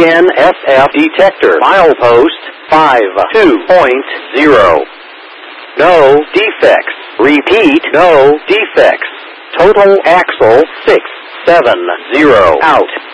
DNSF detector. Milepost 52.0. No defects. Repeat, no defects. Total axle 670. Out.